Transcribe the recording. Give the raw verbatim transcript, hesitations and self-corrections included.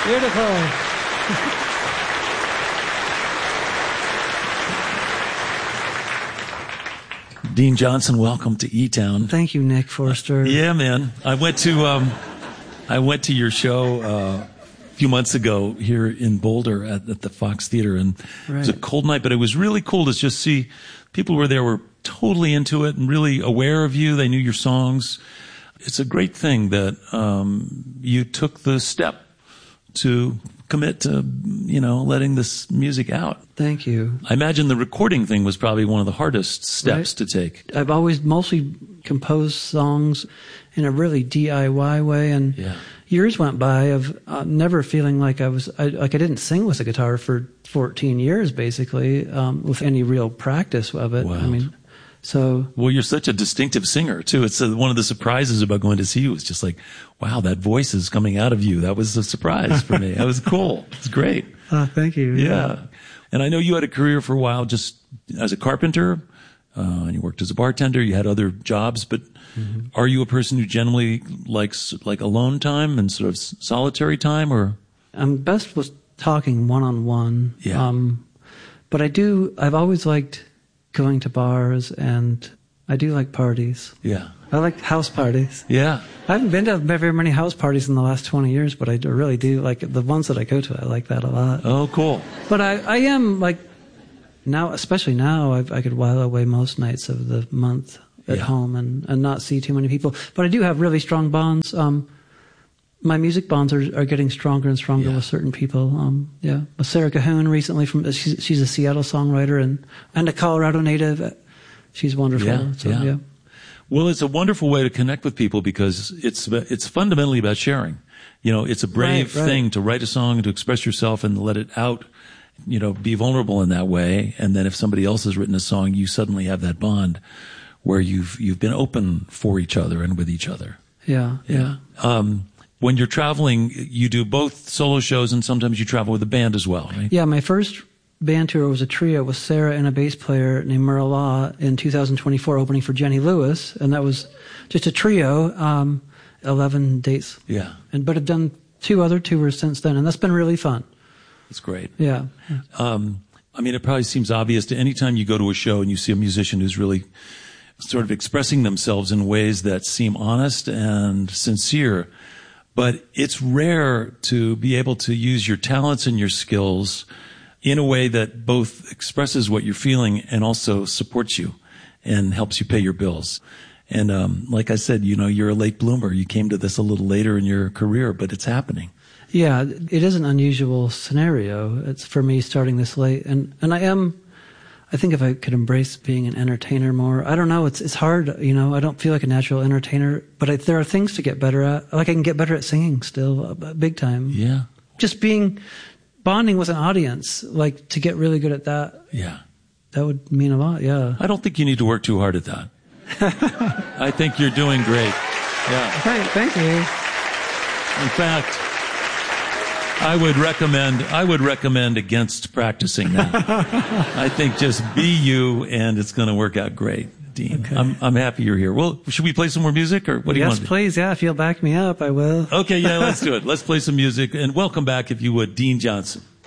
Beautiful. Dean Johnson, welcome to E-Town. Thank you, Nick Forster. Uh, yeah, man. I went to um, I went to your show uh, a few months ago here in Boulder at, at the Fox Theater, and right. It was a cold night, but it was really cool to just see people who were there were totally into it and really aware of you. They knew your songs. It's a great thing that um, you took the step to commit to, you know, letting this music out. Thank you. I imagine the recording thing was probably one of the hardest steps right. to take. I've always mostly composed songs in a really D I Y way, and yeah. years went by of uh, never feeling like I was, I, like I didn't sing with a guitar for fourteen years, basically, um, with any real practice of it. Wow. I mean, so. Well, you're such a distinctive singer, too. It's uh, one of the surprises about going to see you. It's just like, wow, that voice is coming out of you. That was a surprise for me. That was cool. It's great. Oh, thank you. Yeah. yeah. And I know you had a career for a while just as a carpenter, uh, and you worked as a bartender. You had other jobs, but mm-hmm. are you a person who generally likes like alone time and sort of solitary time, or? I'm best with talking one-on-one. Yeah. Um, but I do, I've always liked going to bars, and I do like parties. Yeah. I like house parties. Yeah. I haven't been to very many house parties in the last twenty years, but I do really do like the ones that I go to. I like that a lot. Oh, cool. But I, I am like now, especially now, I've, I could while away most nights of the month at yeah. home and, and not see too many people. But I do have really strong bonds. Um, my music bonds are, are getting stronger and stronger yeah. with certain people. Um, yeah, with Sarah Cahoon recently from she's, she's a Seattle songwriter and and a Colorado native. She's wonderful. Yeah, so, yeah. yeah. Well, it's a wonderful way to connect with people because it's it's fundamentally about sharing. You know, it's a brave right, right. thing to write a song and to express yourself and let it out. You know, be vulnerable in that way. And then if somebody else has written a song, you suddenly have that bond where you've you've been open for each other and with each other. Yeah, yeah. Um, when you're traveling, you do both solo shows and sometimes you travel with a band as well, right? Yeah, my first band tour was a trio with Sarah and a bass player named Merle Law in two thousand twenty-four, opening for Jenny Lewis, and that was just a trio, um, eleven dates. Yeah. And but I've done two other tours since then, and that's been really fun. That's great. Yeah. Um, I mean, it probably seems obvious to any time you go to a show and you see a musician who's really sort of expressing themselves in ways that seem honest and sincere. But it's rare to be able to use your talents and your skills in a way that both expresses what you're feeling and also supports you and helps you pay your bills. And um, like I said, you know, you're a late bloomer. You came to this a little later in your career, but it's happening. Yeah, it is an unusual scenario. It's for me starting this late. And, and I am, I think if I could embrace being an entertainer more, I don't know, it's it's hard, you know, I don't feel like a natural entertainer, but I, there are things to get better at. Like I can get better at singing still, uh, big time. Yeah. Just being, bonding with an audience, like to get really good at that. Yeah. That would mean a lot, yeah. I don't think you need to work too hard at that. I think you're doing great. Yeah. Right, thank you. In fact, I would recommend I would recommend against practicing that. I think just be you, and it's going to work out great, Dean. Okay. I'm I'm happy you're here. Well, should we play some more music, or what do you yes, want to do? Yes, please. Yeah, if you'll back me up, I will. Okay, yeah, let's do it. Let's play some music, and welcome back, if you would, Dean Johnson.